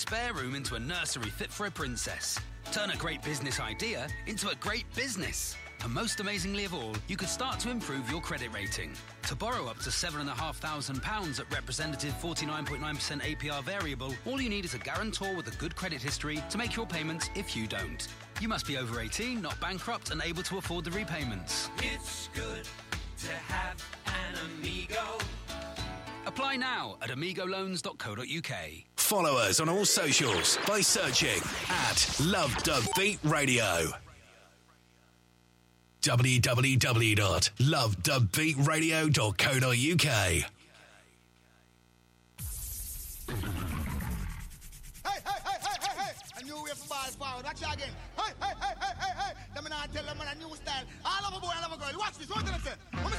spare room into a nursery fit for a princess. Turn a great business idea into a great business. And most amazingly of all, you could start to improve your credit rating. To borrow up to £7,500 at representative 49.9% APR variable, all you need is a guarantor with a good credit history to make your payments if you don't. You must be over 18, not bankrupt, and able to afford the repayments. It's good to have an Amigo. Apply now at amigoloans.co.uk. Follow us on all socials by searching at Love the Beat Radio. www.lovethebeatradio.co.uk. Hey, a new way for ball forward. Watch again. Hey. Let me not tell them a new style. All of a boy, all of a girl. Watch this. What did I say?